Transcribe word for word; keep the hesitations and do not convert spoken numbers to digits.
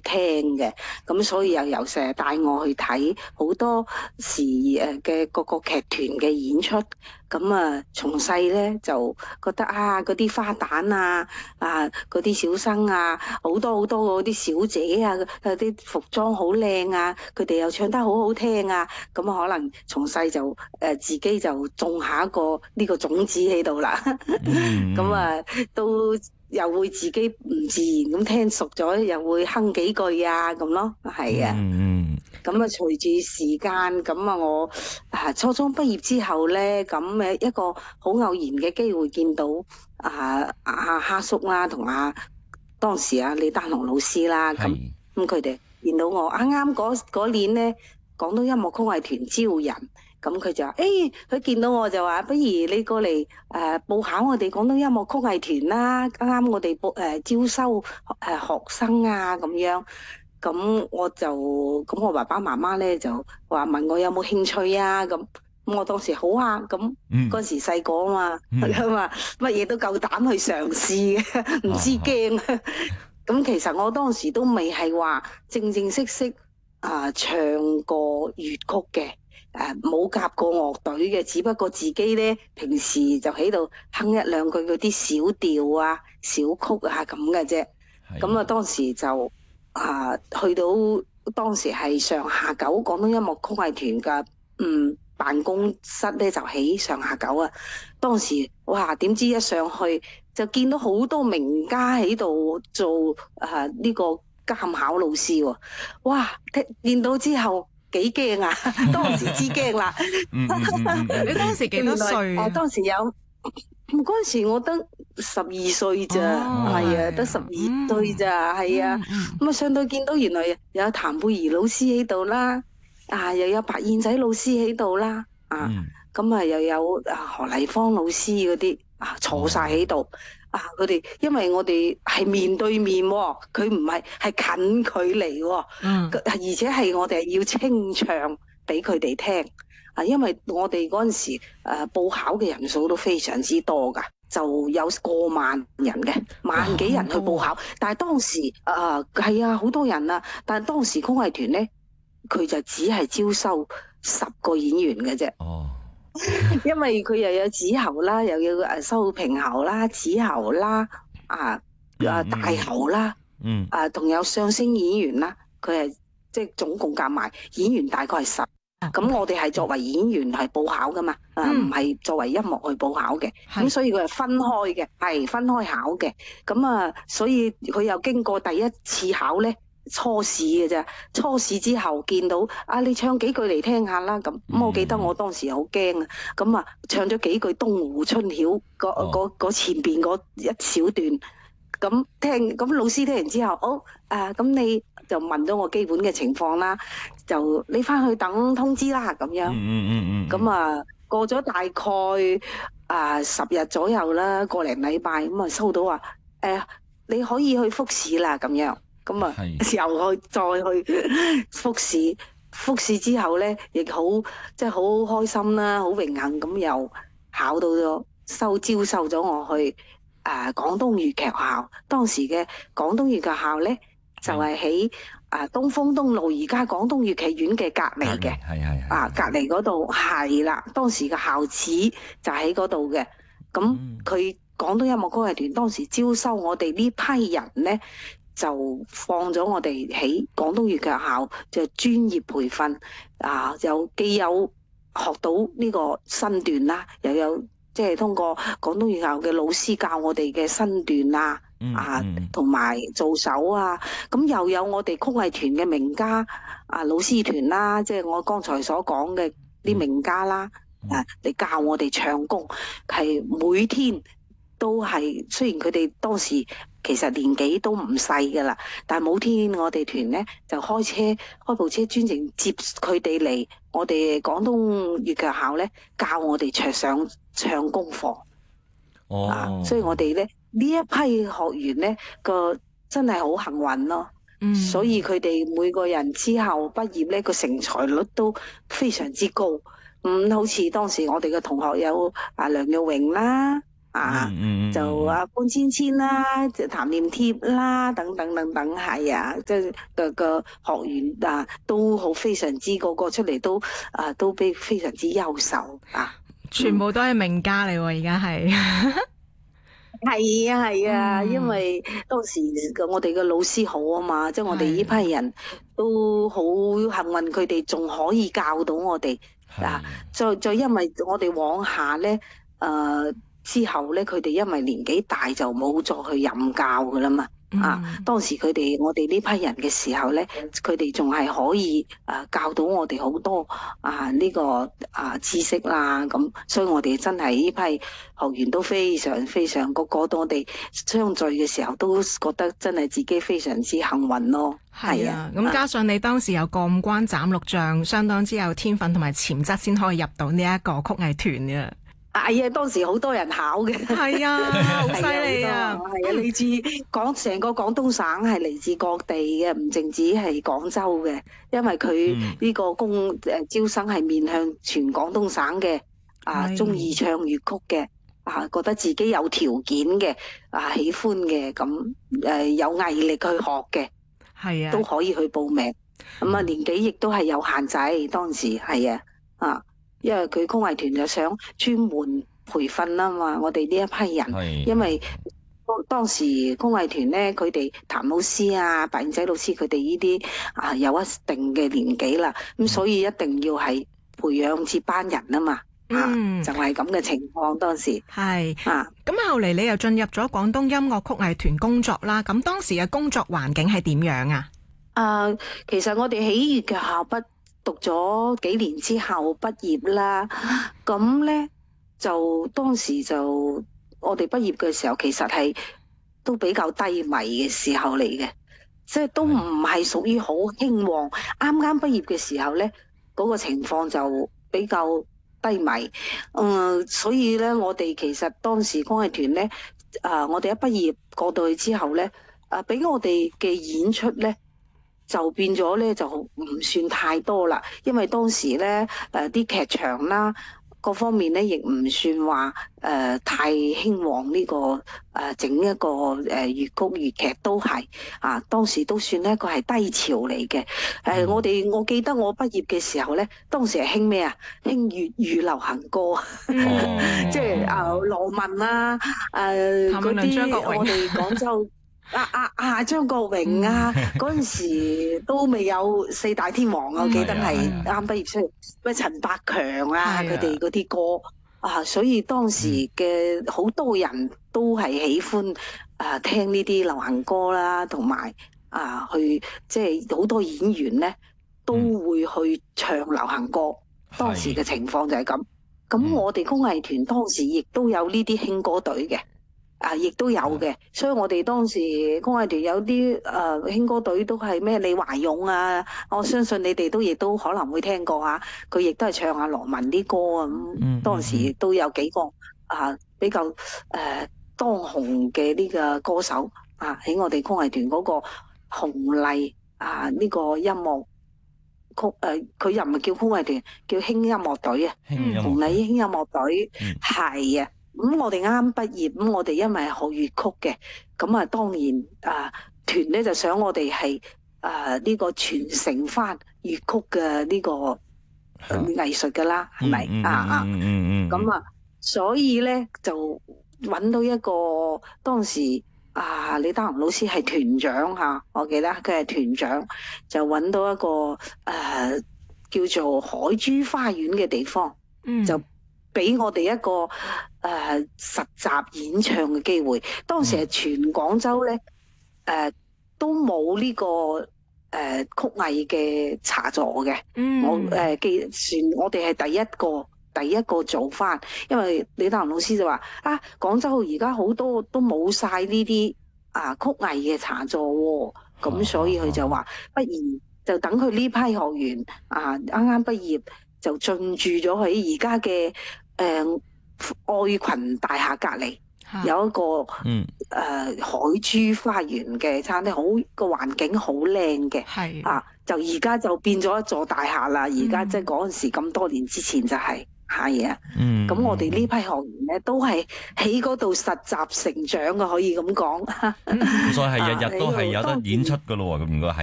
聽嘅，咁所以又由成日帶我去睇好多時誒嘅各個劇團嘅演出，咁啊從細咧就覺得啊嗰啲花旦啊啊嗰啲小生啊，好多好多嗰啲小姐啊，嗰啲服裝好靚啊，佢哋又唱得好好聽啊，咁啊可能從細就誒、呃、自己就種下一個呢個種子喺度啦，咁啊都。又會自己唔自然咁聽熟咗，又會哼幾句啊咁咯，係啊。 嗯咁啊，隨住時間，咁啊，我啊初中畢業之後咧，咁誒一個好偶然嘅機會見到啊阿蝦叔啦，同啊當時啊李丹龍老師啦，咁咁佢哋見到我啱啱嗰嗰年咧，廣東音樂曲藝團招人。咁佢就話：誒、欸，佢見到我就話，不如你過嚟誒、呃、報考我哋廣東音樂曲藝團啦！啱啱我哋報誒、呃、招收誒、呃、學生啊咁樣。咁我就咁我爸爸媽媽咧就話問我有冇興趣啊咁。咁我當時好啊，咁嗰陣時細個啊嘛，咁啊乜嘢都夠膽去嘗試嘅，唔知驚。咁、哦、其實我當時都未係話正正式式啊唱過粵曲嘅。誒冇夾過樂隊嘅，只不過自己咧平時就喺度哼一兩句嗰啲小調啊、小曲啊咁嘅啫。咁啊，當時就啊去到當時係上下九廣東音樂曲藝團嘅嗯辦公室咧，就喺上下九啊。當時哇，點知一上去就見到好多名家喺度做啊呢個監考老師喎。哇！聽見到之後。幾驚啊！當時知驚啦。 你當時幾多歲啊？ 當時有嗰陣時我得十二歲咋，係啊，得十二歲咋，係啊。咁啊上到見到原來有譚貝兒老師喺度啦，啊又有白燕仔老師喺度啦，啊咁啊又有啊何麗芳老師嗰啲啊坐晒喺度。啊！佢哋因為我哋係面對面喎，佢唔係係近距離喎，嗯、而且係我哋係要清唱俾佢哋聽。啊，因為我哋嗰陣時誒、呃、報考嘅人數都非常之多㗎，就有過萬人嘅，萬幾人去報考。哦、但係當時誒係、呃、啊，好多人啊，但係當時曲藝團咧，佢就只係招收十個演員嘅啫。哦。因為佢又有子喉啦，又要誒收平喉啦、子喉啦、啊啊大喉啦，嗯啊，仲有相聲演員啦，佢係即係總共夾埋演員大概係十。咁我哋係作為演員係報考噶嘛，啊唔係作為音樂去報考嘅，咁所以佢係分開嘅，係分開考嘅。咁啊，所以佢又經過第一次考咧。初試嘅啫，初試之後見到啊，你唱幾句嚟聽下啦咁。咁我記得我當時好驚啊，咁啊唱咗幾句《東湖春曉》嗰嗰前邊嗰一小段，咁聽咁老師聽完之後，好啊，咁你就問咗我基本嘅情況啦，就你翻去等通知啦咁樣。嗯嗯嗯。咁啊過咗大概啊十日左右啦，個零禮拜咁啊收到話誒你可以去複試啦咁樣。咁啊，又去再去複試，複試之後咧，亦好即係好開心啦，好榮幸咁又考到咗，收招收咗我去誒廣東粵劇校。當時嘅廣東粵劇校咧，就係喺啊東風東路而家廣東粵劇院嘅隔離嘅，係係啊隔離嗰度係啦。當時嘅校址就喺嗰度嘅。咁佢廣東音樂曲藝團當時招收我哋呢批人咧。就放咗我哋喺廣東粵劇校，就專業培訓啊，又既有學到呢個身段啦，又有即係通過廣東粵劇校嘅老師教我哋嘅身段啊，嗯嗯、啊，同埋做手啊，咁又有我哋曲藝團嘅名家啊老師團啦，即係我剛才所講嘅啲名家啦，嗯、啊嚟教我哋唱功，係每天都係，雖然佢哋當時。其實年紀都唔細噶啦，但係某天我哋團咧就開車開部車專程接佢哋嚟我哋廣東粵劇校咧教我哋唱上唱功課。哦、啊，所以我哋咧呢一批學員咧個真係好幸運咯。嗯，所以佢哋每個人之後畢業咧個成才率都非常之高。咁、嗯、好似當時我哋嘅同學有啊梁玉榮啦。 啊， 嗯嗯就啊搬遷遷啦，就譚念貼啦，等等等等，係啊，即係個個學員啊都好非常之個個出嚟都啊都非非常之優秀啊， 全部都係名家嚟喎，而家係。 係啊係啊，因為當時我哋嘅老師好啊嘛，即係我哋呢批人都好幸運，佢哋仲可以教到我哋啊。再再因為我哋往下咧，誒、呃、之後咧，佢哋因為年紀大就冇再去任教噶啦嘛。啊！當時佢哋我哋呢批人嘅時候咧，佢哋仲係可以誒教到我哋好多啊呢個啊知識啦咁，所以我哋真係呢批學員都非常非常個個到我哋相聚嘅時候都覺得真係自己非常之幸運咯。 係啊，咁加上你當時有過五關斬六將，相當之有天分同埋潛質先可以入到呢一個曲藝團嘅。 係啊，當時好多人考嘅。係啊，好犀利啊！ 係啊，嚟自廣成個廣東省係嚟自各地嘅，唔淨止係廣州嘅，因為佢呢個公誒招生係面向全廣東省嘅啊，中意唱粵曲嘅啊，覺得自己有條件嘅啊，喜歡嘅咁誒有毅力去學嘅， 係啊， 都可以去報名。咁啊，年紀亦都係有限制，當時係啊啊。因為佢曲藝團就想專門培訓啊嘛，我哋呢一批人，因為當時曲藝團咧，佢哋譚老師啊、白燕仔老師佢哋呢啲啊有一定嘅年紀啦，咁所以一定要係培養接班人啊嘛，嗯、啊就係咁嘅情況當時。 係啊，咁後嚟你又進入咗廣東音樂曲藝團工作啦，咁當時嘅工作環境係點樣啊？ 啊，其實我哋喜悅嘅校畢讀咗幾年之後畢業啦，咁咧就當時就我哋畢業嘅時候，其實係都比較低迷嘅時候嚟嘅，即係都唔係屬於好興旺。啱啱畢業嘅時候咧，嗰個情況就比較低迷。嗯，所以咧，我哋其實當時曲藝團咧，啊，我哋一畢業過到去之後咧，啊，俾我哋嘅演出咧，就變咗咧就唔算太多啦，因為當時咧誒啲劇場啦各方面咧亦唔算話誒、呃、太興旺呢、這個誒、呃、整一個誒粵曲粵劇都係啊，當時都算一個係低潮嚟嘅。誒、呃嗯、我哋我記得我畢業嘅時候咧，當時係興咩啊？興粵語流行歌，嗯、即係啊羅文啊誒嗰啲我哋廣州。啊啊啊！張國榮啊，嗰陣、嗯、時都未有四大天王啊，我記得係啱畢業出嚟，咩陳百強啊，佢哋嗰啲歌啊，所以當時嘅好多人都係喜歡啊聽呢啲流行歌啦，同埋啊去即係好多演員咧都會去唱流行歌。嗯、當時嘅情況就係咁。咁我哋曲藝團當時亦都有呢啲興歌隊嘅。啊，亦都有嘅，所以我哋當時曲藝團有啲誒興歌隊都係咩李華勇啊，我相信你哋都亦都可能會聽過啊，佢亦都係唱下羅文啲歌啊，咁、嗯、當時亦都有幾個啊比較誒、呃、當紅嘅呢個歌手啊，喺我哋曲藝團嗰個紅麗啊呢、這個音樂曲誒，佢、呃、又唔係叫曲藝團，叫輕音樂隊啊，紅麗輕音樂隊係啊。咁、嗯、我哋啱啱畢業，咁我哋因為係學粵曲嘅，咁啊當然啊團咧就想我哋係啊呢個傳承翻粵曲嘅呢個藝術噶啦，係咪啊啊？嗯嗯嗯。咁啊，所以咧就揾到一個當時啊李德雄老師係團長嚇，我記得佢係團長，就揾到一個誒、呃、叫做海珠花園嘅地方，嗯、就俾我哋一個誒、呃、實習演唱嘅機會。當時係全廣州咧誒、呃、都冇呢、這個誒、呃、曲藝嘅茶座嘅。嗯、我誒記、呃、算我哋係第一個第一個做翻，因為李德雄老師就話啊，廣州而家好多都冇晒呢啲啊曲藝嘅茶座喎、哦，咁、啊、所以佢就話不如就等佢呢批學員啊啱啱畢業就進駐咗喺而家嘅誒愛群大廈隔離、啊、有一個誒、嗯呃、海珠花園嘅餐廳，好個環境好靚嘅，係啊，就而家就變咗一座大廈啦。而家即係嗰陣時咁多年之前就係、是。 係啊， 嗯， 咁我哋呢批學員咧都係喺嗰度實習成長嘅，可以咁講。 咁所以係日日都係有得演出噶咯喎，咁如果係。